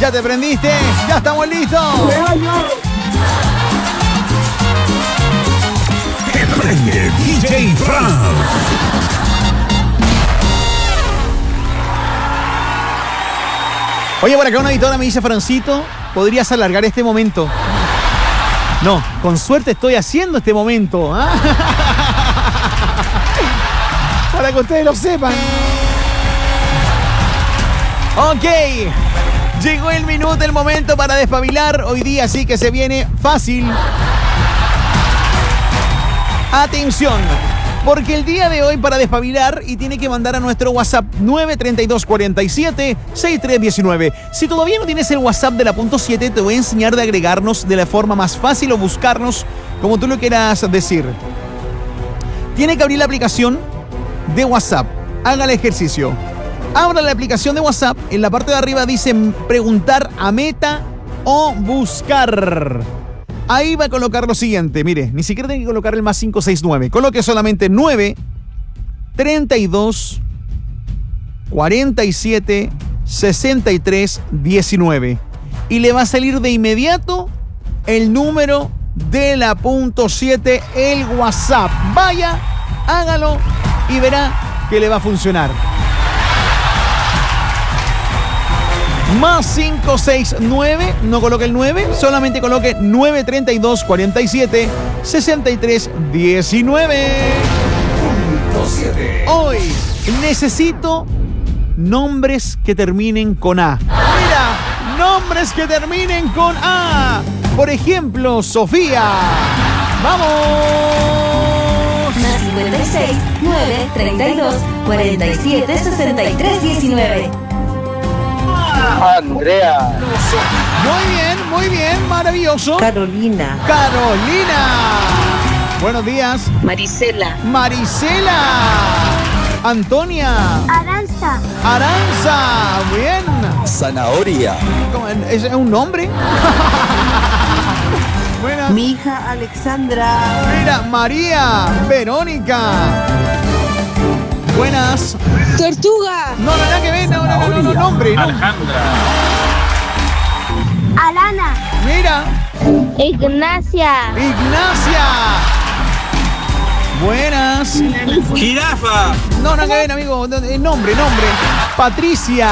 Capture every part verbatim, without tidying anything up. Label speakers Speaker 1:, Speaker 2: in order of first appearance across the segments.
Speaker 1: ¿Ya te prendiste? ¡Ya estamos listos!
Speaker 2: ¡Que prende D J Fran!
Speaker 1: Oye, por acá una editora me dice, Francito, ¿podrías alargar este momento? No, con suerte estoy haciendo este momento. ¿Ah? Para que ustedes lo sepan. Ok. Llegó el minuto, el momento para despabilar. Hoy día sí que se viene fácil. Atención. Porque el día de hoy para despabilar y tiene que mandar a nuestro WhatsApp nueve tres dos cuatro siete seis tres uno nueve. Si todavía no tienes el WhatsApp de la punto siete, te voy a enseñar de agregarnos de la forma más fácil o buscarnos como tú lo quieras decir. Tiene que abrir la aplicación de WhatsApp. Haga el ejercicio. Abra la aplicación de WhatsApp. En la parte de arriba dice preguntar a meta o buscar. Ahí va a colocar lo siguiente, mire, ni siquiera tiene que colocar el más cinco seis nueve. Coloque solamente nueve treinta y dos cuarenta y siete sesenta y tres diecinueve. Y le va a salir de inmediato el número de la punto siete, el WhatsApp. Vaya, hágalo y verá que le va a funcionar. Más cinco seis nueve, no coloque el nueve, solamente coloque nueve treinta y dos cuarenta y siete sesenta y tres diecinueve. Hoy necesito nombres que terminen con A. Mira, nombres que terminen con A. Por ejemplo, Sofía. ¡Vamos!
Speaker 3: Más cincuenta y seis nueve treinta y dos cuarenta y siete sesenta y tres diecinueve.
Speaker 4: Andrea.
Speaker 1: Muy bien, muy bien, maravilloso.
Speaker 5: Carolina.
Speaker 1: Carolina. Buenos días.
Speaker 5: Marisela.
Speaker 1: Marisela. Antonia.
Speaker 6: Aranza.
Speaker 1: Aranza. Bien.
Speaker 4: Zanahoria.
Speaker 1: ¿Cómo? ¿Es un nombre? Buenas.
Speaker 5: Mi hija Alexandra.
Speaker 1: Mira, María. Verónica. Buenas.
Speaker 6: Tortuga.
Speaker 1: No, no, nada que ver, no, no, no, no, no, nombre, no.
Speaker 4: Alejandra.
Speaker 6: Alana.
Speaker 1: Mira,
Speaker 6: Ignacia.
Speaker 1: Ignacia. Buenas.
Speaker 4: Jirafa.
Speaker 1: No, nada que ver, amigo, no, eh, nombre, nombre. Patricia.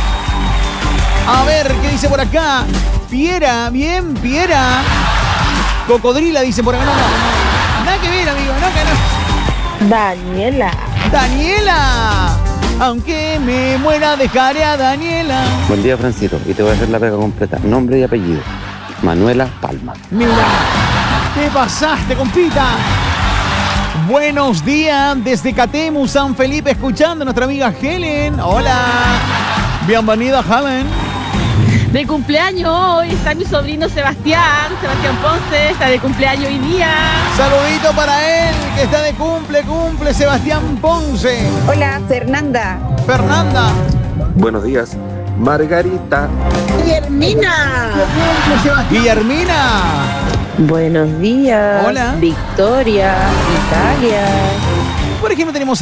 Speaker 1: A ver, ¿qué dice por acá? Piera, bien, Piera. Cocodrila dice por acá, no, no, no. Nada que ver, amigo, no, que no.
Speaker 5: Daniela.
Speaker 1: Daniela. Aunque me muera, dejaré a Daniela.
Speaker 7: Buen día, Francito, y te voy a hacer la pega completa. Nombre y apellido. Manuela Palma.
Speaker 1: Mira, ¿qué pasaste, compita? Buenos días desde Catemu, San Felipe, escuchando a nuestra amiga Helen. Hola. Bienvenida, Helen.
Speaker 8: De cumpleaños hoy está mi sobrino Sebastián, Sebastián Ponce, está de cumpleaños hoy día.
Speaker 1: Saludito para él, que está de cumple, cumple, Sebastián Ponce.
Speaker 5: Hola, Fernanda.
Speaker 1: Fernanda.
Speaker 9: Buenos días, Margarita.
Speaker 5: Guillermina.
Speaker 1: Guillermina.
Speaker 5: Buenos días.
Speaker 1: Hola.
Speaker 5: Victoria, Italia.
Speaker 1: Por ejemplo, tenemos